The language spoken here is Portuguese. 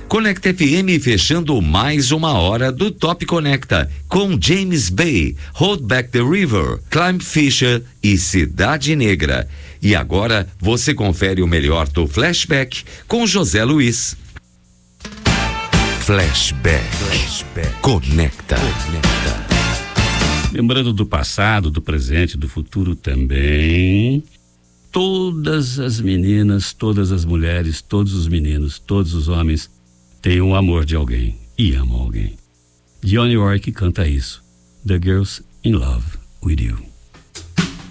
Conecta FM fechando mais uma hora do Top Conecta com James Bay, Hold Back the River, Climb Fisher e Cidade Negra. E agora você confere o melhor do Flashback com José Luiz. Flashback. Conecta. Lembrando do passado, do presente, do futuro também. Todas as meninas, todas as mulheres, todos os meninos, todos os homens têm o amor de alguém e amam alguém. Dionne Warwick canta isso. The Girls in Love with You.